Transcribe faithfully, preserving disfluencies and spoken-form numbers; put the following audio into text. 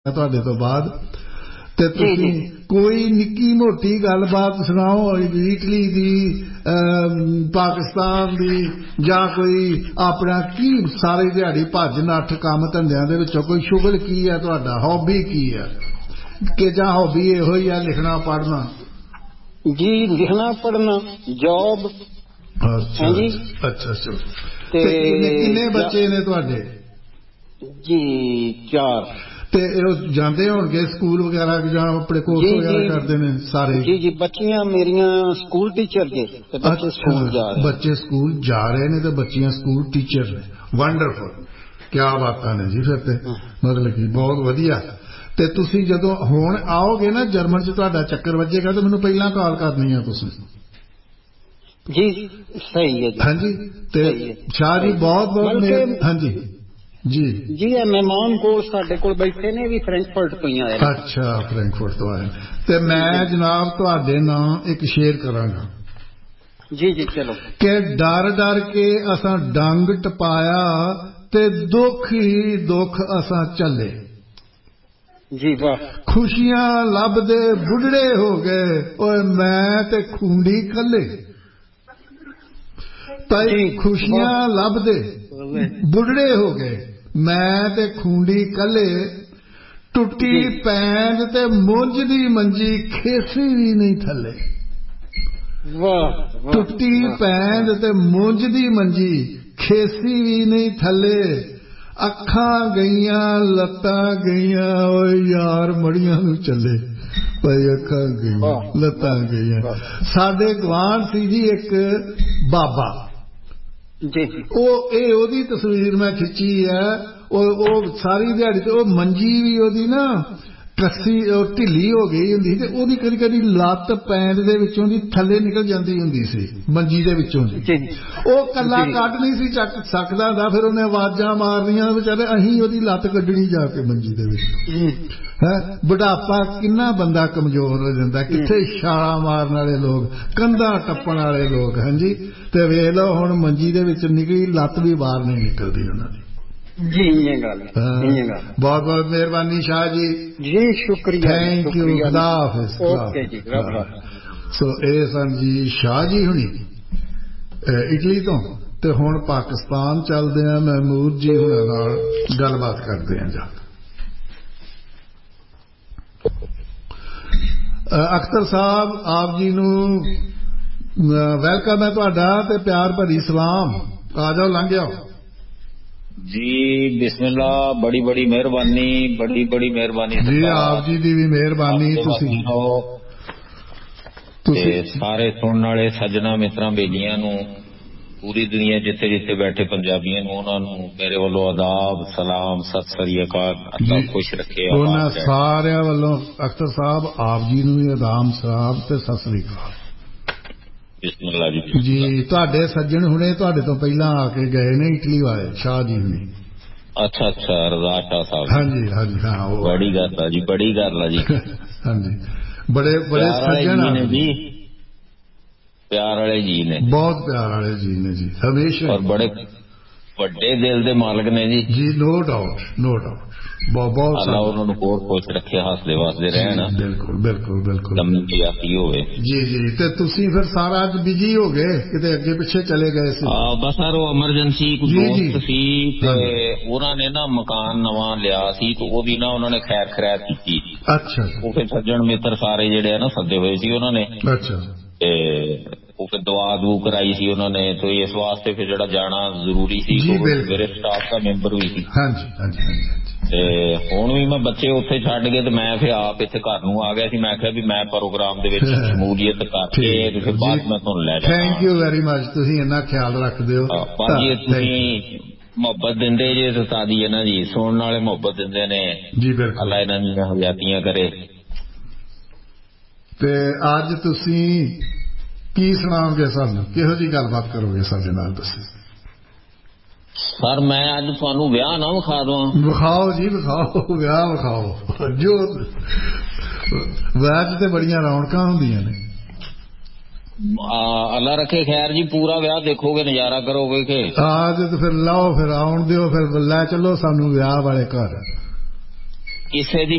ਤੁਹਾਡੇ ਤੋਂ ਬਾਅਦ ਤੇ ਤੁਸੀਂ ਕੋਈ ਨਿੱਕੀ ਮੋਟੀ ਗੱਲਬਾਤ ਸੁਣਾਓ ਇਟਲੀ ਦੀ, ਪਾਕਿਸਤਾਨ ਦੀ, ਜਾਂ ਕੋਈ ਆਪਣਾ ਕੀ ਸਾਰੀ ਦਿਹਾੜੀ ਭੱਜ ਨੱਠ ਕੰਮ ਧੰਦਿਆਂ ਦੇ ਵਿੱਚੋਂ ਕੋਈ ਸ਼ੁਗਲ ਕੀ ਹੈ ਤੁਹਾਡਾ, ਹੌਬੀ ਕੀ ਹੈ, ਕਿ ਜਾਂ ਹੌਬੀ ਇਹੋ ਹੀ ਆ ਲਿਖਣਾ ਪੜ੍ਹਨਾ? ਜੀ ਲਿਖਣਾ ਪੜ੍ਹਨਾ, ਜੌਬ। ਅੱਛਾ ਜੀ, ਅੱਛਾ ਅੱਛਾ। ਤੇ ਕਿੰਨੇ ਬੱਚੇ ਨੇ ਤੁਹਾਡੇ? ਜੀ ਚਾਰ। ਤੇ ਉਹ ਜਾਂਦੇ ਹੋਣਗੇ ਸਕੂਲ ਵਗੈਰਾ ਜਾਂ ਆਪਣੇ ਕੋਰਸ ਵਗੈਰਾ ਕਰਦੇ ਨੇ ਸਾਰੇ? ਜੀ ਜੀ ਬੱਚੀਆਂ ਮੇਰੀਆਂ ਸਕੂਲ ਟੀਚਰ ਜੇ ਤੇ ਬੱਚੇ ਸਕੂਲ ਜਾ ਰਹੇ। ਬੱਚੇ ਸਕੂਲ ਜਾ ਰਹੇ ਨੇ ਤੇ ਬੱਚੀਆਂ ਸਕੂਲ ਟੀਚਰ ਨੇ। ਵੰਡਰਫੁਲ, ਕਿਆ ਬਾਤਾਂ ਨੇ ਜੀ। ਫਿਰ ਤੇ ਮਤਲਬ ਕਿ ਬਹੁਤ ਵਧੀਆ। ਤੇ ਤੁਸੀਂ ਜਦੋਂ ਹੁਣ ਆਓਗੇ ਨਾ ਜਰਮਨ ਚ ਤੁਹਾਡਾ ਚੱਕਰ ਵੱਜੇਗਾ ਤੇ ਮੈਨੂੰ ਪਹਿਲਾਂ ਕਾਲ ਕਰਨੀ ਆ ਤੁਸੀਂ। ਜੀ ਸਹੀ ਹੈ ਜੀ। ਹਾਂਜੀ ਤੇ ਸ਼ਾਹ ਜੀ ਬਹੁਤ ਬਹੁਤ ਹਾਂਜੀ ਜੀ ਜੀ ਇਹ ਮਹਿਮਾਨ ਕੋਲ ਸਾਡੇ ਕੋਲ ਬੈਠੇ ਨੇ ਵੀ ਫਰੈਂਕਫਰਟ ਤੋਂ ਹੀ ਆਏ ਨੇ। ਅੱਛਾ, ਫਰੈਂਕਫਰਟ ਤੋਂ ਆਏ। ਤੇ ਮੈਂ ਜਨਾਬ ਤੁਹਾਡੇ ਨਾਲ ਇੱਕ ਸ਼ੇਅਰ ਕਰਾਂਗਾ। ਜੀ ਜੀ ਚਲੋ। ਕਿ ਡਰ ਡਰ ਕੇ ਅਸਾਂ ਡੰਗ ਟਪਾਇਆ ਤੇ ਦੁੱਖ ਹੀ ਦੁੱਖ ਅਸਾਂ ਝੱਲੇ। ਜੀ ਵਾਹ। ਖੁਸ਼ੀਆਂ ਲੱਭਦੇ ਬੁੱਢੜੇ ਹੋ ਗਏ, ਓਏ ਮੈਂ ਤੇ ਖੂੰਡੀ ਕੱਲੇ। ਤਾਈ ਖੁਸ਼ੀਆਂ ਲੱਭਦੇ ਬੁੱਢੜੇ ਹੋ ਗਏ, ਮੈਂ ਤੇ ਖੂੰਡੀ ਕੱਲੇ। ਟੁੱਟੀ ਪੈਂਦ ਤੇ ਮੁੰਝ ਦੀ ਮੰਜੀ, ਖੇਸੀ ਵੀ ਨਹੀਂ ਥੱਲੇ। ਵਾਹ। ਟੁੱਟੀ ਪੈਂਦ ਤੇ ਮੁੰਝ ਦੀ ਮੰਜੀ, ਖੇਸੀ ਵੀ ਨਹੀਂ ਥੱਲੇ। ਅੱਖਾਂ ਗਈਆਂ ਲੱਤਾਂ ਗਈਆਂ, ਓਏ ਯਾਰ ਮੜੀਆਂ ਨੂੰ ਚੱਲੇ। ਭਾਈ ਅੱਖਾਂ ਗਈਆਂ ਲੱਤਾਂ ਗਈਆਂ। ਸਾਡੇ ਗੁਆਂਢ ਸੀ ਜੀ ਇੱਕ ਬਾਬਾ, ਉਹ ਇਹ ਉਹਦੀ ਤਸਵੀਰ ਮੈਂ ਖਿੱਚੀ ਹੈ। ਉਹ ਉਹ ਸਾਰੀ ਦਿਹਾੜੀ ਤੇ ਉਹ ਮੰਜੀ ਵੀ ਉਹਦੀ ਨਾ ਕੱਸੀ ਢਿੱਲੀ ਹੋ ਗਈ ਹੁੰਦੀ ਤੇ ਉਹਦੀ ਕਦੀ ਕਦੀ ਲੱਤ ਪੈਂਦ ਦੇ ਵਿੱਚੋਂ ਦੀ ਥੱਲੇ ਨਿਕਲ ਜਾਂਦੀ ਹੁੰਦੀ ਸੀ ਮੰਜੀ ਦੇ ਵਿੱਚੋਂ ਦੀ। ਉਹ ਕੱਲਾ ਕੱਢ ਨਹੀਂ ਸੀ ਚੱਕ ਸਕਦਾ ਹੁੰਦਾ, ਫਿਰ ਉਹਨੇ ਆਵਾਜ਼ਾਂ ਮਾਰਨੀਆਂ, ਵਿਚਾਰੇ ਅਸੀਂ ਉਹਦੀ ਲੱਤ ਕੱਢਣੀ ਜਾ ਕੇ ਮੰਜੀ ਦੇ ਵਿੱਚ। ਹੈ ਬੁਢਾਪਾ ਕਿੰਨਾ ਬੰਦਾ ਕਮਜ਼ੋਰ ਹੋ ਜਾਂਦਾ, ਕਿੱਥੇ ਛਾਲਾਂ ਮਾਰਨ ਵਾਲੇ ਲੋਕ, ਕੰਧਾਂ ਟੱਪਣ ਵਾਲੇ ਲੋਕ। ਹਾਂਜੀ ਤੇ ਵੇਖ ਲਓ ਹੁਣ ਮੰਜੀ ਦੇ ਵਿੱਚ ਨਿਕਲੀ ਲੱਤ ਵੀ ਬਾਹਰ ਨਹੀਂ ਨਿਕਲਦੀ ਉਹਨਾਂ ਦੀ। ਜੀ ਇਹ ਗੱਲ ਬਹੁਤ ਬਹੁਤ ਮਿਹਰਬਾਨੀ ਸ਼ਾਹ ਜੀ। ਜੀ ਸ਼ੁਕਰੀਆ, ਥੈਂਕ ਯੂ। ਖੁਦਾ ਹਾਫਿਜ਼। ਓਕੇ ਜੀ। ਸੋ ਇਹ ਸਨ ਜੀ ਸ਼ਾਹ ਜੀ ਹੁਣੀ ਇਟਲੀ ਤੋਂ। ਤੇ ਹੁਣ ਪਾਕਿਸਤਾਨ ਚੱਲਦੇ ਆ, ਮਹਿਮੂਦ ਜੀ ਹੁਣਾਂ ਨਾਲ ਗੱਲਬਾਤ ਕਰਦੇ ਆ ਜਾ। ਅਖਤਰ ਸਾਹਿਬ ਆਪ ਜੀ ਨੂੰ ਵੈਲਕਮ ਹੈ ਤੁਹਾਡਾ ਤੇ ਪਿਆਰ ਭਰੀ ਸਲਾਮ। ਆ ਜਾਓ, ਲੰਘ ਜਾਓ ਜੀ। ਬਿਸਮਿਲ੍ਲਾ। ਬੜੀ ਬੜੀ ਮਿਹਰਬਾਨੀ, ਬੜੀ ਬੜੀ ਮਿਹਰਬਾਨੀ ਜੀ। ਆਪ ਜੀ ਦੀ ਵੀ ਮਿਹਰਬਾਨੀ। ਤੁਸੀਂ ਤੇ ਸਾਰੇ ਸੁਣਨ ਵਾਲੇ ਸੱਜਣਾ ਮਿੱਤਰਾਂ ਬੇਲੀਆਂ ਨੂੰ, ਪੂਰੀ ਦੁਨੀਆ ਜਿੱਥੇ ਜਿੱਥੇ ਬੈਠੇ ਪੰਜਾਬੀਆਂ ਨੂੰ, ਉਹਨਾਂ ਨੂੰ ਮੇਰੇ ਵੱਲੋਂ ਆਦਾਬ, ਸਲਾਮ, ਸਤਿ ਸ੍ਰੀ ਅਕਾਲ। ਅੱਲਾ ਖੁਸ਼ ਰੱਖੇ ਉਹਨਾਂ ਸਾਰਿਆਂ ਵੱਲੋਂ। ਅਖਤਰ ਸਾਹਿਬ ਆਪ ਜੀ ਨੂੰ ਵੀ ਆਦਾਬ ਸਲਾਮ ਤੇ ਸਤਿ ਸ੍ਰੀ ਅਕਾਲ। ਬਿਸਮਿਲ੍ਲਾ ਜੀ। ਜੀ ਤੁਹਾਡੇ ਸੱਜਣ ਹੁਣੇ ਤੁਹਾਡੇ ਤੋਂ ਪਹਿਲਾਂ ਆ ਕੇ ਗਏ ਨੇ ਇਟਲੀ ਵਾਲੇ, ਸ਼ਾਹ ਜੀ ਹੁਣੇ। ਅੱਛਾ ਅੱਛਾ, ਰਜ਼ਾ ਸ਼ਾਹ ਸਾਹਿਬ। ਹਾਂਜੀ ਹਾਂਜੀ ਹਾਂ। ਬੜੀ ਗੱਲ ਆ ਜੀ, ਬੜੀ ਗੱਲ ਆ ਜੀ। ਹਾਂਜੀ ਬੜੇ ਬੜੇ ਸੱਜਣ ਨੇ ਜੀ, ਪਿਆਰ ਵਾਲੇ ਜੀ ਨੇ, ਬਹੁਤ ਪਿਆਰ ਵਾਲੇ ਜੀ ਨੇ ਜੀ ਹਮੇਸ਼ਾ। ਔਰ ਬੜੇ ਵੱਡੇ ਦਿਲ ਦੇ ਮਾਲਕ ਨੇ ਜੀ। ਜੀ ਨੋ ਡਾਊਟ, ਨੋ ਡਾਊਟ। ਬਹੁਤ ਬਹੁਤ ਅੱਲਾ ਉਹਨਾਂ ਨੂੰ ਹੋਰ ਖੁਸ਼ ਰੱਖੇ, ਹੱਸਦੇ ਵਸਦੇ ਰਹਿਣ। ਬਿਲਕੁਲ ਬਿਲਕੁਲ ਬਿਲਕੁਲ। ਲੰਬੀ ਆਤੀ ਹੋਵੇ। ਜੀ ਜੀ। ਤੇ ਤੁਸੀਂ ਫਿਰ ਸਾਰਾ ਅੱਜ ਬਿਜੀ ਹੋ ਗਏ, ਕਿਤੇ ਅੱਗੇ ਪਿੱਛੇ ਚਲੇ ਗਏ ਸੀ? ਹਾਂ ਬਸ ਸਰ ਉਹ ਐਮਰਜੈਂਸੀ ਕੋਈ ਦੋਸਤ ਸੀ ਤੇ ਉਹਨਾਂ ਨੇ ਨਾ ਮਕਾਨ ਨਵਾਂ ਲਿਆ ਸੀ ਤੇ ਉਹਦੀ ਨਾ ਉਹਨਾਂ ਨੇ ਖੈਰ ਖੈਰਾਤ ਕੀਤੀ। ਅੱਛਾ। ਉਹ ਫਿਰ ਸੱਜਣ ਮਿੱਤਰ ਸਾਰੇ ਜਿਹੜੇ ਆ ਨਾ ਸੱਦੇ ਹੋਏ ਸੀ ਉਹਨਾਂ ਨੇ। ਅੱਛਾ। ਤੇ ਉਹ ਫਿਰ ਦੁਆ ਦੂ ਕਰਾਈ ਸੀ ਉਹਨਾਂ ਨੇ, ਤੇ ਇਸ ਵਾਸਤੇ ਫਿਰ ਜਿਹੜਾ ਜਾਣਾ ਜ਼ਰੂਰੀ ਸੀ। ਮੇਰੇ ਸਟਾਫ ਦਾ ਮੈਂਬਰ ਵੀ ਸੀ। ਹਾਂਜੀ ਹਾਂਜੀ। ਤੇ ਹੁਣ ਵੀ ਮੈਂ ਬੱਚੇ ਉੱਥੇ ਛੱਡ ਕੇ ਤੇ ਮੈਂ ਫਿਰ ਆਪ ਇੱਥੇ ਘਰ ਨੂੰ ਆ ਗਿਆ ਸੀ। ਮੈਂ ਕਿਹਾ ਵੀ ਮੈਂ ਪ੍ਰੋਗਰਾਮ ਦੇ ਵਿੱਚ ਸ਼ਮੂਲੀਅਤ ਕਰਕੇ ਤੇ ਫਿਰ ਬਾਅਦ ਮੈਂ ਤੁਹਾਨੂੰ ਲੈ ਜਾਵਾਂ। ਥੈਂਕ ਯੂ ਵੈਰੀ ਮਚ, ਤੁਸੀਂ ਇੰਨਾ ਖਿਆਲ ਰੱਖਦੇ ਹੋ ਭਾਜੀ। ਤੁਸੀਂ ਮੁਹੱਬਤ ਦਿੰਦੇ ਜੇ ਤੇ ਸਾਡੀ ਇਹਨਾਂ ਦੀ ਸੁਣਨ ਵਾਲੇ ਮੁਹੱਬਤ ਦਿੰਦੇ ਨੇ ਜੀ। ਬਿਲਕੁਲ, ਅੱਲਾ ਇਹਨਾਂ ਦੀਆਂ ਹਯਾਤੀਆਂ ਕਰੇ। ਤੇ ਅੱਜ ਤੁਸੀਂ ਕੀ ਸੁਣਾਓਗੇ ਸਾਨੂੰ, ਕਿਹੋ ਜਿਹੀ ਗੱਲਬਾਤ ਕਰੋਗੇ ਸਾਡੇ ਨਾਲ ਤੁਸੀਂ? ਸਰ ਮੈਂ ਅੱਜ ਤੁਹਾਨੂੰ ਵਿਆਹ ਨਾ ਵਿਖਾ ਦਵਾਂ? ਵਿਖਾਓ ਜੀ ਵਿਖਾਓ, ਵਿਆਹ ਵਿਖਾਓ। ਜੋ ਵਿਆਹ 'ਚ ਤੇ ਬੜੀਆਂ ਰੌਣਕਾਂ ਹੁੰਦੀਆਂ ਨੇ। ਅੱਲਾ ਰੱਖੇ ਖੈਰ ਜੀ। ਪੂਰਾ ਵਿਆਹ ਦੇਖੋਗੇ, ਨਜ਼ਾਰਾ ਕਰੋਗੇ ਕਿ? ਆ ਤੇ ਫਿਰ ਲਾਓ, ਫਿਰ ਆਉਣ ਦਿਓ, ਫਿਰ ਲੈ ਚੱਲੋ ਸਾਨੂੰ ਵਿਆਹ ਵਾਲੇ ਘਰ। ਕਿਸੇ ਦੀ